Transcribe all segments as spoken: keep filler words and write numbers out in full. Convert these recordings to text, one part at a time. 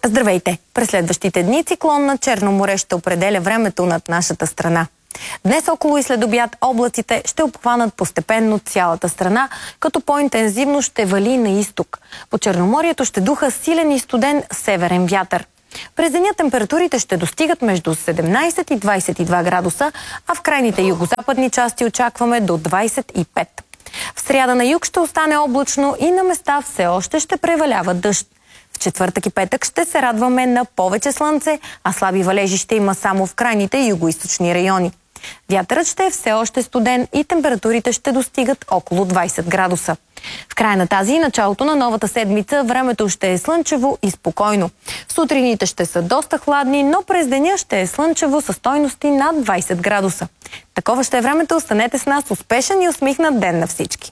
Здравейте! През следващите дни циклон на Черно море ще определя времето над нашата страна. Днес около и след обяд облаците ще обхванат постепенно цялата страна, като по-интензивно ще вали на изток. По Черноморието ще духа силен и студен северен вятър. През деня температурите ще достигат между седемнайсет и двайсет и два градуса, а в крайните югозападни части очакваме до двайсет и пет. В сряда на юг ще остане облачно и на места все още ще превалява дъжд. В четвъртък и петък ще се радваме на повече слънце, а слаби валежи ще има само в крайните югоизточни райони. Вятърът ще е все още студен и температурите ще достигат около двайсет градуса. В края на тази и началото на новата седмица времето ще е слънчево и спокойно. Сутрините ще са доста хладни, но през деня ще е слънчево със стойности над двайсет градуса. Такова ще е времето. Останете с нас. Успешен и усмихнат ден на всички!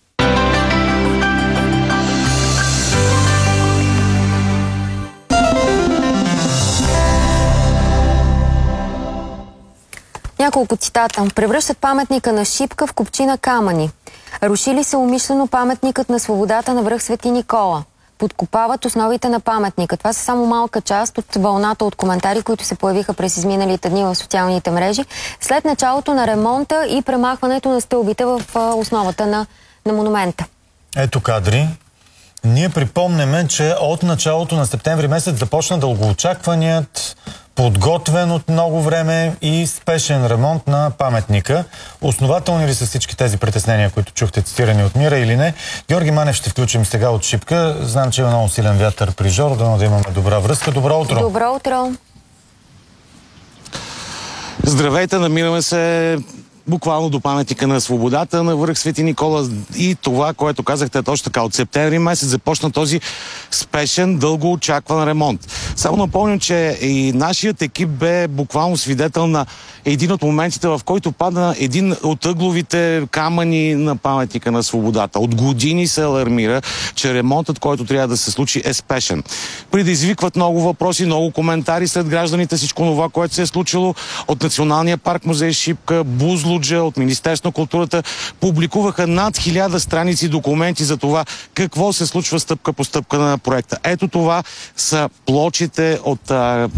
Няколко цитата. Превръщат паметника на Шипка в купчина камъни. Рушили се умишлено паметникът на свободата на връх Свети Никола. Подкопават основите на паметника. Това са само малка част от вълната от коментари, които се появиха през изминалите дни в социалните мрежи, след началото на ремонта и премахването на стълбите в основата на, на монумента. Ето кадри. Ние припомняме, че от началото на септември месец започна дългоочакваният, подготвен от много време и спешен ремонт на паметника. Основателни ли са всички тези притеснения, които чухте цитирани от Мира, или не? Георги Манев ще включим сега от Шипка. Знам, че има много силен вятър при Жор, дано да имаме добра връзка. Добро утро! Добро утро! Здравейте, намираме се буквално до паметника на свободата на връх Свети Никола, и това, което казахте, е точно така. От септември месец започна този спешен, дълго очакван ремонт. Само напомням, че и нашият екип бе буквално свидетел на един от моментите, в който падна един от ъгловите камъни на паметника на свободата. От години се алармира, че ремонтът, който трябва да се случи, е спешен. Предизвикват много въпроси, много коментари след гражданите, всичко това, което се е случило. От Националния парк музей Шипка, Бузлуджа, от Министерството на културата публикуваха над хиляда страници документи за това какво се случва стъпка по стъпка на проекта. Ето това са плочите от а,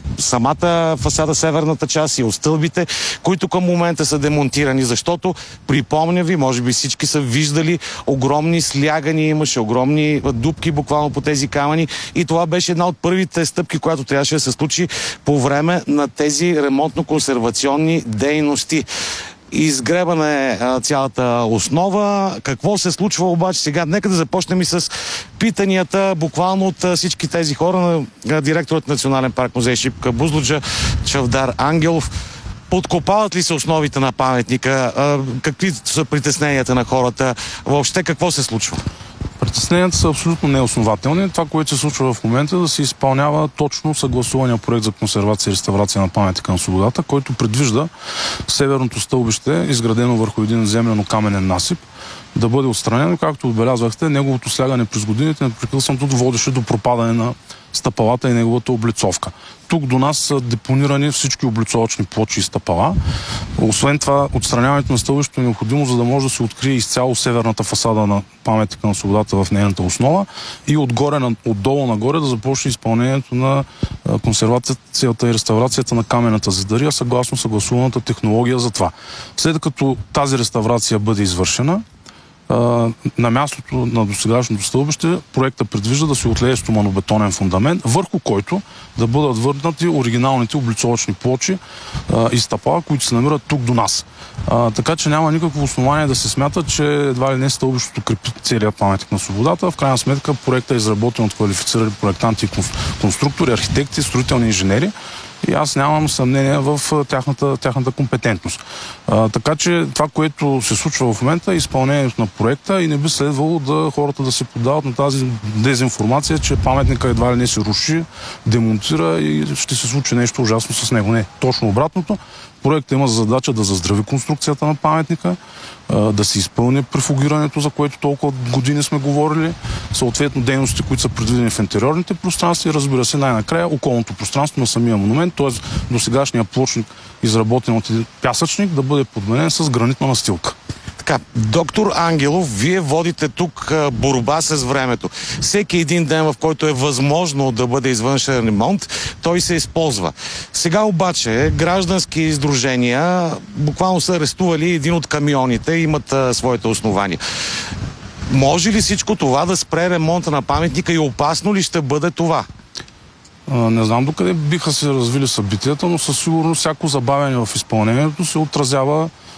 самата фасада, северната част и от стълбите, които към момента са демонтирани, защото, припомня ви, може би всички са виждали огромни слягания, имаше огромни дупки буквално по тези камъни, и това беше една от първите стъпки, която трябваше да се случи по време на тези ремонтно-консервационни дейности. Изгребана е а, цялата основа. Какво се случва обаче сега? Нека да започнем и с питанията буквално от а, всички тези хора на а, директорът на Национален парк музей Шипка Бузлуджа Чавдар Ангелов. Подкопават ли се основите на паметника? А, какви са притесненията на хората? Въобще какво се случва? Притесненията са абсолютно неоснователни. Това, което се случва в момента, е да се изпълнява точно съгласувания проект за консервация и реставрация на паметника на свободата, който предвижда северното стълбище, изградено върху един земляно-каменен насип, да бъде отстранено. Както отбелязвахте, неговото слягане през годините непрекъснато водеше до пропадане на стъпалата и неговата облицовка. Тук до нас са депонирани всички облицовъчни плочи и стъпала. Освен това, отстраняването на стълбището е необходимо, за да може да се открие изцяло северната фасада на паметника на свободата в нейната основа и отгоре, отдолу нагоре да започне изпълнението на консервацията и реставрацията на каменната задария, съгласно съгласуваната технология за това. След като тази реставрация бъде извършена, на мястото на досегашното стълбище проекта предвижда да се отлее стоманобетонен фундамент, върху който да бъдат върнати оригиналните облицовъчни плочи а, и стъпала, които се намират тук до нас. А, така че няма никакво основание да се смята, че едва ли не стълбището крепи целият паметник на свободата. В крайна сметка проектът е изработен от квалифицирани проектанти и конструктори, архитекти, строителни инженери. И аз нямам съмнение в тяхната, тяхната компетентност. А, така че това, което се случва в момента, е изпълнението на проекта и не би следвало да хората да се подават на тази дезинформация, че паметника едва ли не се руши, демонтира и ще се случи нещо ужасно с него. Не, точно обратното. Проектът има за задача да заздрави конструкцията на паметника, да се изпълни префугирането, за което толкова години сме говорили, съответно дейностите, които са предвидени в интериорните пространства и, разбира се, най-накрая околното пространство на самия монумент, т.е. досегашния плочник, изработен от един пясъчник, да бъде подменен с гранитна настилка. Така, доктор Ангелов, вие водите тук а, борба с времето. Всеки един ден, в който е възможно да бъде извършен ремонт, той се използва. Сега обаче граждански издружения буквално са арестували един от камионите и имат а, своите основания. Може ли всичко това да спре ремонта на паметника и опасно ли ще бъде това? А, не знам докъде биха се развили събитията, но със сигурност всяко забавяне в изпълнението се отразява